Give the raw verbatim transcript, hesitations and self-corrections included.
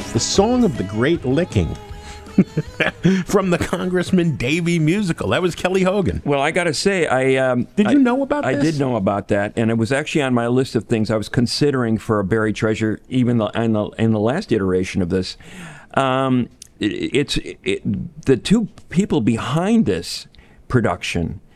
the song of the Great Licking. From the Congressman Davy musical. That was Kelly Hogan. Well, I got to say, I um, did you I, know about I this? I did know about that, and it was actually on my list of things I was considering for a buried treasure, even the, in the in the last iteration of this. Um, it, it's it, the two people behind this production